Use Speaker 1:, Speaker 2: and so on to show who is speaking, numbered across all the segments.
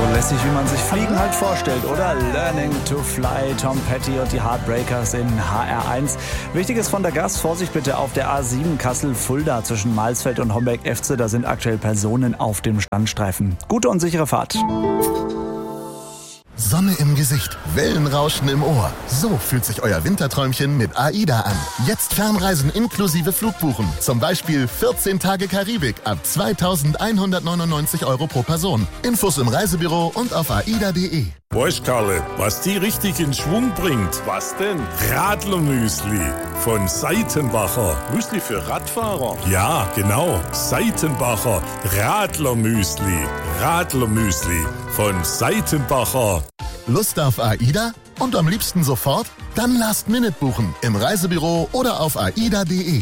Speaker 1: lässig, wie man sich Fliegen halt vorstellt, oder? Learning to Fly, Tom Petty und die Heartbreakers in HR1. Wichtiges von der Gast, Vorsicht bitte auf der A7 Kassel-Fulda zwischen Mahlsfeld und Homberg-Efze. Da sind aktuell Personen auf dem Standstreifen. Gute und sichere Fahrt.
Speaker 2: Sonne im Gesicht, Wellenrauschen im Ohr. So fühlt sich euer Winterträumchen mit AIDA an. Jetzt Fernreisen inklusive Flugbuchen. Zum Beispiel 14 Tage Karibik ab 2.199 € pro Person. Infos im Reisebüro und auf aida.de.
Speaker 3: Weißt Karle, was die richtig in Schwung bringt? Was denn? Radlermüsli von Seitenbacher. Müsli für Radfahrer? Ja, genau. Seitenbacher Radlermüsli. Radlermüsli von Seitenbacher.
Speaker 2: Lust auf AIDA? Und am liebsten sofort? Dann Last-Minute buchen im Reisebüro oder auf aida.de.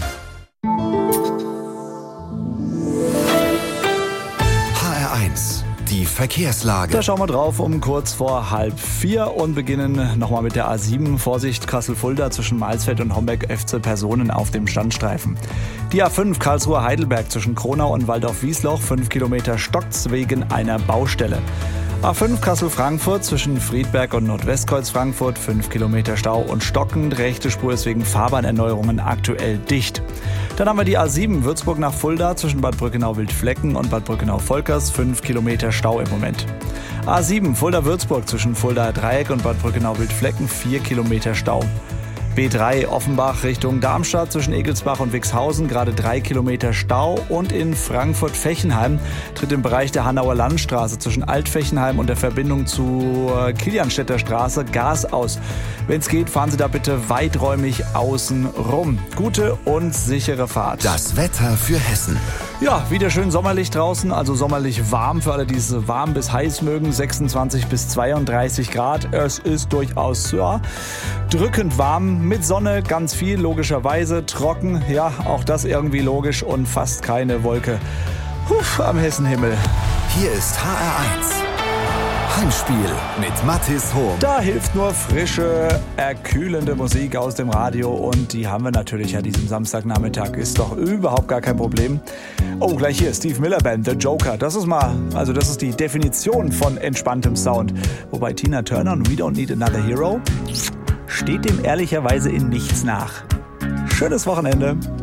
Speaker 4: HR1, die Verkehrslage.
Speaker 1: Da schauen wir drauf um kurz vor 3:30 und beginnen nochmal mit der A7. Vorsicht, Kassel-Fulda zwischen Mahlsfeld und Homberg-Efze, Personen auf dem Standstreifen. Die A5 Karlsruhe-Heidelberg zwischen Kronau und Waldorf-Wiesloch, 5 Kilometer stockt's wegen einer Baustelle. A5 Kassel-Frankfurt zwischen Friedberg und Nordwestkreuz Frankfurt, 5 Kilometer Stau und stockend. Rechte Spur ist wegen Fahrbahnerneuerungen aktuell dicht. Dann haben wir die A7 Würzburg nach Fulda zwischen Bad Brückenau-Wildflecken und Bad Brückenau-Volkers, 5 Kilometer Stau im Moment. A7 Fulda-Würzburg zwischen Fuldaer Dreieck und Bad Brückenau-Wildflecken, 4 Kilometer Stau. B3 Offenbach Richtung Darmstadt zwischen Egelsbach und Wixhausen, gerade 3 Kilometer Stau. Und in Frankfurt-Fechenheim tritt im Bereich der Hanauer Landstraße zwischen Alt-Fechenheim und der Verbindung zur Kilianstädter Straße Gas aus. Wenn es geht, fahren Sie da bitte weiträumig außen rum. Gute und sichere Fahrt.
Speaker 4: Das Wetter für Hessen.
Speaker 1: Ja, wieder schön sommerlich draußen, also sommerlich warm für alle, die es warm bis heiß mögen, 26 bis 32 Grad. Es ist durchaus drückend warm, mit Sonne ganz viel, logischerweise, trocken, ja, auch das irgendwie logisch und fast keine Wolke am Hessenhimmel.
Speaker 4: Hier ist HR1. Heimspiel mit Mathis Hohm.
Speaker 1: Da hilft nur frische, erkühlende Musik aus dem Radio und die haben wir natürlich an diesem Samstagnachmittag. Ist doch überhaupt gar kein Problem. Oh, gleich hier, Steve Miller Band, The Joker. Das ist die Definition von entspanntem Sound. Wobei Tina Turner und We Don't Need Another Hero steht dem ehrlicherweise in nichts nach. Schönes Wochenende.